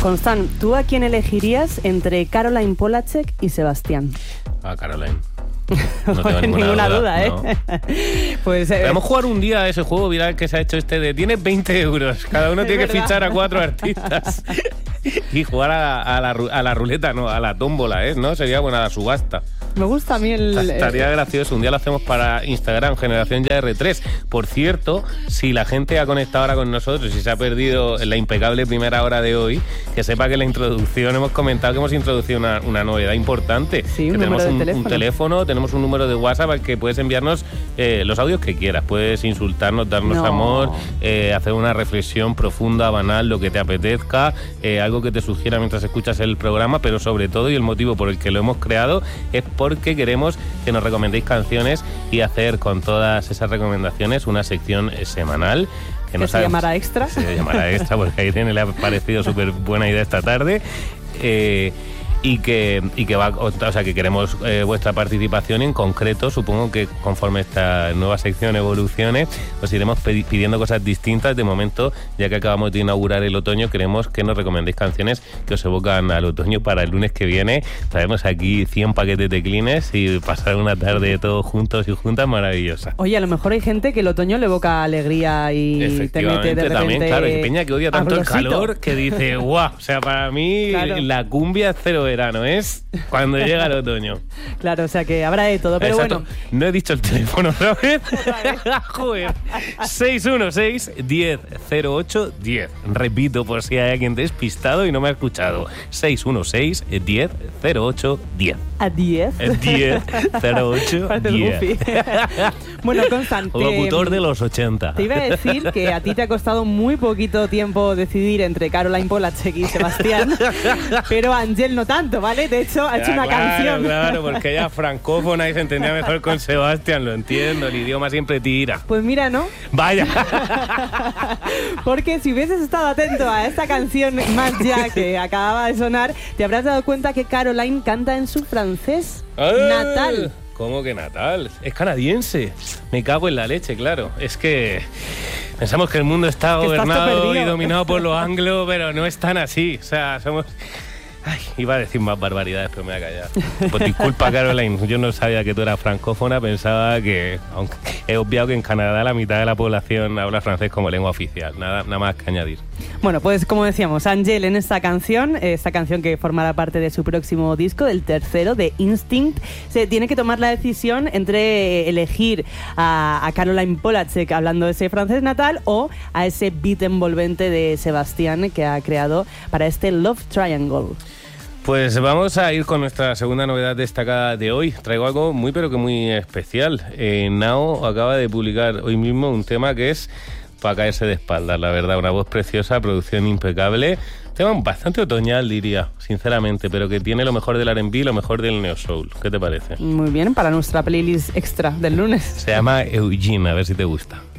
Constant, ¿tú a quién elegirías entre Caroline Polachek y Sebastián? A Caroline. No tengo ninguna duda, ¿eh? No. Pues, Podemos jugar un día a ese juego viral que se ha hecho de tienes 20 euros, cada uno tiene que fichar a 4 artistas y jugar a la ruleta, no, a la tómbola, ¿eh? ¿No? Sería buena la subasta. Me gusta a mí Estaría gracioso. Un día lo hacemos para Instagram, Generación Ya R3. Por cierto, si la gente ha conectado ahora con nosotros y se ha perdido la impecable primera hora de hoy, que sepa que en la introducción hemos comentado que hemos introducido una novedad importante. Sí, que tenemos un teléfono, tenemos un número de WhatsApp al que puedes enviarnos los audios que quieras. Puedes insultarnos, darnos amor, hacer una reflexión profunda, banal, lo que te apetezca, algo que te sugiera mientras escuchas el programa, pero sobre todo, y el motivo por el que lo hemos creado, es porque queremos que nos recomendéis canciones y hacer con todas esas recomendaciones una sección semanal. Que se llamará Extra. Se llamará Extra porque a Irene le ha parecido súper buena idea esta tarde. Y que que queremos vuestra participación. En concreto, supongo que conforme esta nueva sección evolucione, os iremos pidiendo cosas distintas. De momento, ya que acabamos de inaugurar el otoño, queremos que nos recomendéis canciones que os evocan al otoño. Para el lunes que viene traemos aquí 100 paquetes de Kleenex y pasar una tarde todos juntos y juntas maravillosa. Oye, a lo mejor hay gente que el otoño le evoca alegría y te mete de repente... También, claro, hay peña que odia tanto el calor que dice, guau, o sea, para mí claro, la cumbia es cero verano, es cuando llega el otoño. Claro, o sea que habrá de todo, pero exacto. Bueno. No he dicho el teléfono otra vez. Joder. 616-1008-10. Repito por si hay alguien despistado y no me ha escuchado. 616-1008-10. ¿A 10? 10-08-10. Bueno, Constant, locutor de los 80. Te iba a decir que a ti te ha costado muy poquito tiempo decidir entre Caroline Polachek y Sebastián, pero a Ángel no tanto, ¿vale? De hecho, ha hecho una canción. Claro, porque ella es francófona y se entendía mejor con Sebastián, lo entiendo, el idioma siempre tira. Pues mira, ¿no? Vaya. Porque si hubieses estado atento a esta canción más ya que acababa de sonar, te habrás dado cuenta que Caroline canta en su francés natal. ¿Cómo que natal? Es canadiense. Me cago en la leche, claro. Es que pensamos que el mundo está gobernado y dominado por los anglos, pero no es tan así. O sea, somos... Ay, iba a decir más barbaridades, pero me voy a callar. Pues disculpa, Caroline, yo no sabía que tú eras francófona, pensaba que... Aunque he obviado que en Canadá la mitad de la población habla francés como lengua oficial, nada más que añadir. Bueno, pues como decíamos, Ángel en esta canción que formará parte de su próximo disco, del tercero, de Instinct, se tiene que tomar la decisión entre elegir a Caroline Polachek hablando de ese francés natal o a ese beat envolvente de Sebastián que ha creado para este Love Triangle. Pues vamos a ir con nuestra segunda novedad destacada de hoy. Traigo algo muy pero que muy especial. Nao acaba de publicar hoy mismo un tema que es para caerse de espaldas, la verdad. Una voz preciosa, producción impecable. Tema bastante otoñal, diría, sinceramente, pero que tiene lo mejor del R&B y lo mejor del neo soul. ¿Qué te parece? Muy bien, para nuestra playlist extra del lunes. Se llama Eugene, a ver si te gusta.